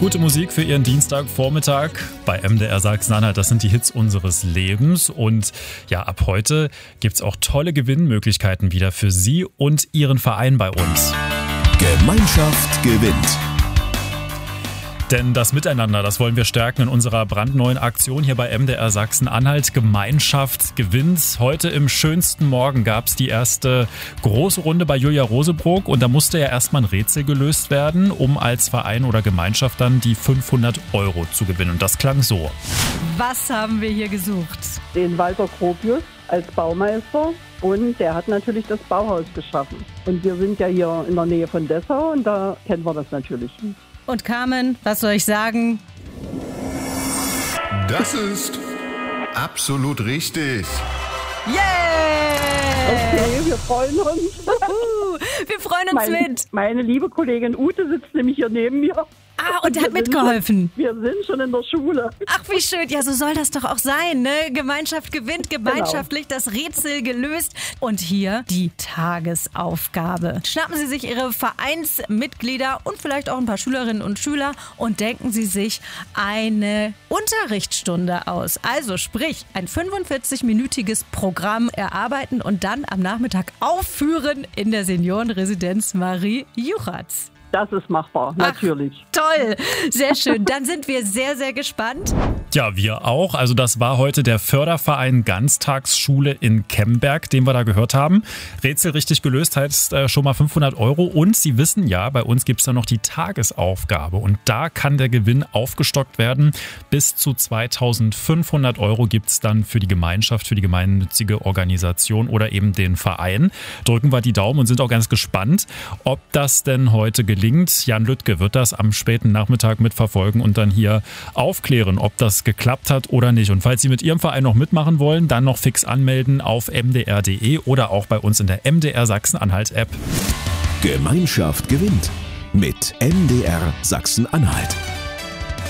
Gute Musik für Ihren Dienstagvormittag bei MDR Sachsen-Anhalt. Das sind die Hits unseres Lebens. Und ja, ab heute gibt es auch tolle Gewinnmöglichkeiten wieder für Sie und Ihren Verein bei uns. Gemeinschaft gewinnt. Denn das Miteinander, das wollen wir stärken in unserer brandneuen Aktion hier bei MDR Sachsen-Anhalt. Gemeinschaft gewinnt. Heute im schönsten Morgen gab es die erste große Runde bei Julia Rosebrook. Und da musste ja erstmal ein Rätsel gelöst werden, um als Verein oder Gemeinschaft dann die 500 € zu gewinnen. Und das klang so. Was haben wir hier gesucht? Den Walter Gropius als Baumeister. Und der hat natürlich das Bauhaus geschaffen. Und wir sind ja hier in der Nähe von Dessau und da kennen wir das natürlich. Und Carmen, was soll ich sagen? Das ist absolut richtig. Yeah! Okay, wir freuen uns. Wir freuen uns mit. Meine liebe Kollegin Ute sitzt nämlich hier neben mir. Ah, und hat mitgeholfen. Wir sind schon in der Schule. Ach, wie schön. Ja, so soll das doch auch sein, ne? Gemeinschaft gewinnt, gemeinschaftlich das Rätsel gelöst. Und hier die Tagesaufgabe. Schnappen Sie sich Ihre Vereinsmitglieder und vielleicht auch ein paar Schülerinnen und Schüler und denken Sie sich eine Unterrichtsstunde aus. Also sprich, ein 45-minütiges Programm erarbeiten und dann am Nachmittag aufführen in der Seniorenresidenz Marie Juchatz. Das ist machbar, natürlich. Ach, toll, sehr schön. Dann sind wir sehr, sehr gespannt. Ja, wir auch. Also das war heute der Förderverein Ganztagsschule in Kemberg, den wir da gehört haben. Rätsel richtig gelöst heißt schon mal 500 €. Und Sie wissen ja, bei uns gibt es da noch die Tagesaufgabe. Und da kann der Gewinn aufgestockt werden. Bis zu 2.500 € gibt es dann für die Gemeinschaft, für die gemeinnützige Organisation oder eben den Verein. Drücken wir die Daumen und sind auch ganz gespannt, ob das denn heute gelingt. Jan Lüttke wird das am späten Nachmittag mitverfolgen und dann hier aufklären, ob das geklappt hat oder nicht. Und falls Sie mit Ihrem Verein noch mitmachen wollen, dann noch fix anmelden auf mdr.de oder auch bei uns in der MDR Sachsen-Anhalt App. Gemeinschaft gewinnt mit MDR Sachsen-Anhalt.